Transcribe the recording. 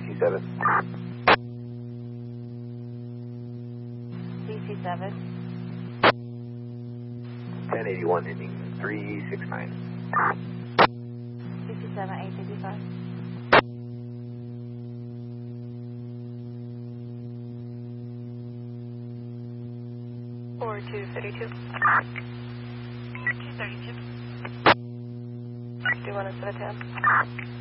DC7. DC7. 1081 ending 369. DC7, 855. Or 232. 232. Do you want to set a 10?